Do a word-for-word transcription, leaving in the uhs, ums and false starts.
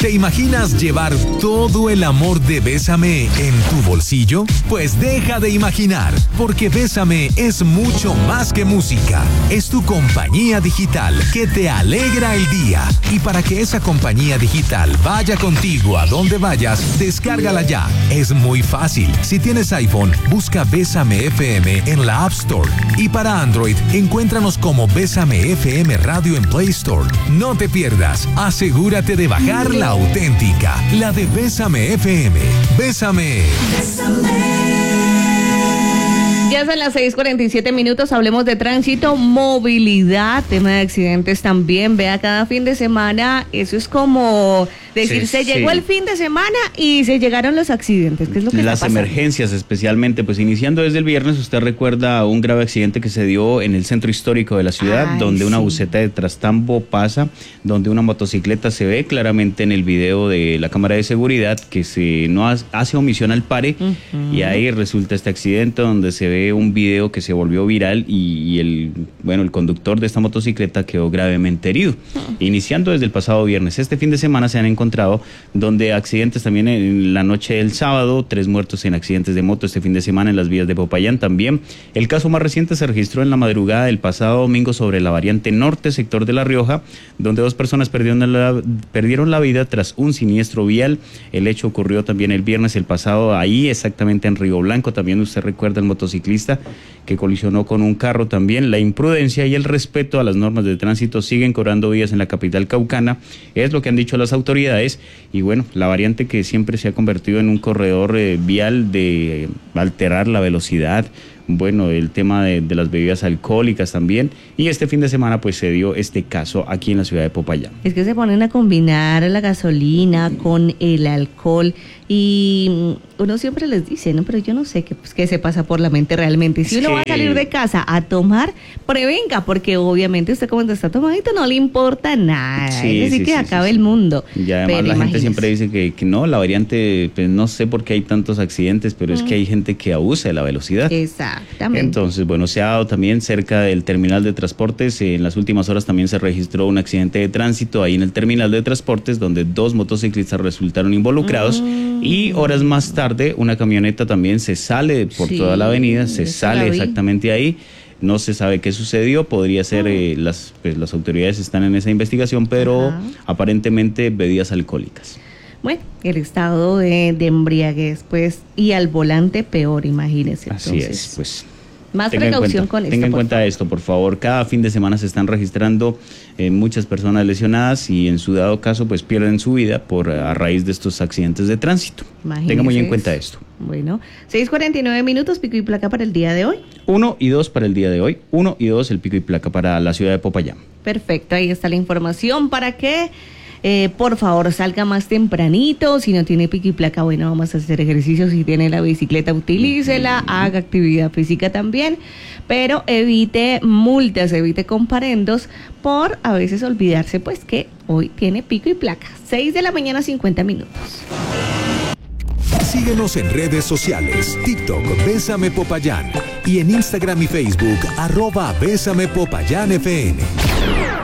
¿Te imaginas llevar todo el amor de Bésame en tu bolsillo? Pues deja de imaginar, porque Bésame es mucho más que música. Es tu compañía digital que te alegra el día. Y para que esa compañía digital vaya contigo a donde vayas, descárgala ya. Es muy fácil. Si tienes iPhone, busca Bésame F M en la App Store. Y para Android, encuéntranos como Bésame F M Radio en Play Store. No te pierdas. Asegúrate de bajar la auténtica, la de Bésame F M. Bésame. Ya son las seis cuarenta y siete minutos, hablemos de tránsito, movilidad, tema de accidentes también. Vea, cada fin de semana, eso es como decir, sí, se llegó sí. el fin de semana y se llegaron los accidentes. ¿Qué es lo que Las está pasando? emergencias especialmente, pues iniciando desde el viernes, usted recuerda un grave accidente que se dio en el centro histórico de la ciudad, Ay, donde sí. una buseta de Trastambo pasa, donde una motocicleta se ve claramente en el video de la cámara de seguridad que se no hace omisión al pare, uh-huh. y ahí resulta este accidente donde se ve un video que se volvió viral y, y el bueno el conductor de esta motocicleta quedó gravemente herido. Uh-huh. Iniciando desde el pasado viernes, este fin de semana se han encontrado donde accidentes también en la noche del sábado, tres muertos en accidentes de moto este fin de semana en las vías de Popayán también. El caso más reciente se registró en la madrugada del pasado domingo sobre la variante norte, sector de La Rioja, donde dos personas perdieron la, perdieron la vida tras un siniestro vial. El hecho ocurrió también el viernes el pasado, ahí exactamente en Río Blanco. También usted recuerda el motociclista que colisionó con un carro también. La imprudencia y el respeto a las normas de tránsito siguen cobrando vidas en la capital caucana, es lo que han dicho las autoridades. Y bueno, la variante que siempre se ha convertido en un corredor eh, vial de eh, alterar la velocidad, bueno, el tema de, de las bebidas alcohólicas también, y este fin de semana pues se dio este caso aquí en la ciudad de Popayán. Es que se ponen a combinar la gasolina con el alcohol y uno siempre les dice, no, pero yo no sé qué, pues, qué se pasa por la mente realmente. Si uno sí. va a salir de casa a tomar, prevenga, porque obviamente usted como está tomadito no le importa nada, sí, es decir sí, que sí, acabe sí, el mundo. Y además pero la imagínese. gente siempre dice que, que no, la variante, pues no sé por qué hay tantos accidentes, pero mm. es que hay gente que abusa de la velocidad. Exactamente. Entonces, bueno, se ha dado también cerca del terminal de transportes, en las últimas horas también se registró un accidente de tránsito ahí en el terminal de transportes, donde dos motociclistas resultaron involucrados, mm. y horas más tarde una camioneta también se sale por sí, toda la avenida, se sale exactamente ahí. No se sabe qué sucedió, podría ser, eh, las, pues, las autoridades están en esa investigación, pero Ajá. aparentemente bebidas alcohólicas. Bueno, el estado de, de embriaguez, pues, y al volante peor, imagínese. Así entonces. es, pues. Más precaución con esto. Tenga en cuenta favor. esto, por favor. Cada fin de semana se están registrando eh, muchas personas lesionadas y en su dado caso pues pierden su vida por a raíz de estos accidentes de tránsito. Imagínese. Tenga muy en cuenta esto. Bueno, seis cuarenta y nueve minutos, pico y placa para el día de hoy. Uno y dos para el día de hoy. Uno y dos el pico y placa para la ciudad de Popayán. Perfecto, ahí está la información para que... Eh, por favor, salga más tempranito. Si no tiene pico y placa, bueno, vamos a hacer ejercicio. Si tiene la bicicleta, utilícela, uh-huh. haga actividad física también, pero evite multas, evite comparendos por a veces olvidarse, pues, que hoy tiene pico y placa. seis de la mañana, cincuenta minutos. Síguenos en redes sociales, TikTok, Bésame Popayán, y en Instagram y Facebook, arroba Bésame Popayán F M.